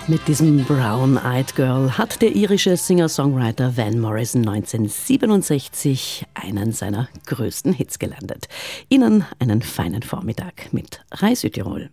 Mit diesem Brown-Eyed Girl hat der irische Singer-Songwriter Van Morrison 1967 einen seiner größten Hits gelandet. Ihnen einen feinen Vormittag mit Rai Südtirol.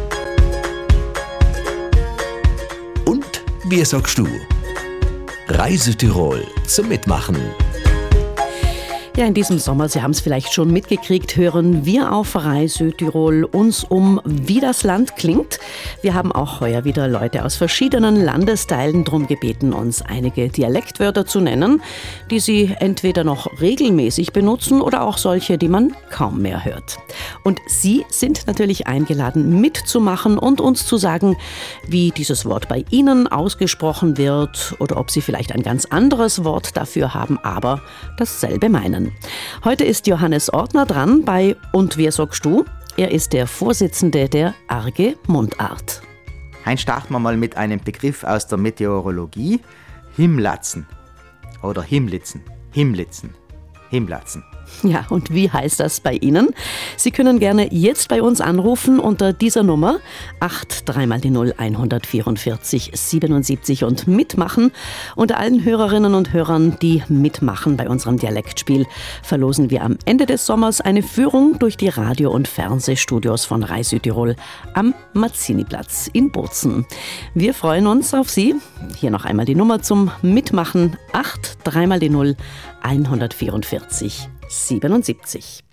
Und wie sagst du? Rai Südtirol zum Mitmachen. Ja, in diesem Sommer, Sie haben es vielleicht schon mitgekriegt, hören wir auf Rai Südtirol uns um, wie das Land klingt. Wir haben auch heuer wieder Leute aus verschiedenen Landesteilen darum gebeten, uns einige Dialektwörter zu nennen, die sie entweder noch regelmäßig benutzen oder auch solche, die man kaum mehr hört. Und Sie sind natürlich eingeladen, mitzumachen und uns zu sagen, wie dieses Wort bei Ihnen ausgesprochen wird oder ob Sie vielleicht ein ganz anderes Wort dafür haben, aber dasselbe meinen. Heute ist Johannes Ortner dran bei Und wer sagst du? Er ist der Vorsitzende der Arge Mundart. Heute starten wir mal mit einem Begriff aus der Meteorologie. Himlatzen oder Himlitzen. Himlitzen. Himlatzen. Ja, und wie heißt das bei Ihnen? Sie können gerne jetzt bei uns anrufen unter dieser Nummer 83 144 77 und mitmachen. Unter allen Hörerinnen und Hörern, die mitmachen bei unserem Dialektspiel, verlosen wir am Ende des Sommers eine Führung durch die Radio- und Fernsehstudios von Rai Südtirol am Mazziniplatz in Bozen. Wir freuen uns auf Sie. Hier noch einmal die Nummer zum Mitmachen: 83 144 77.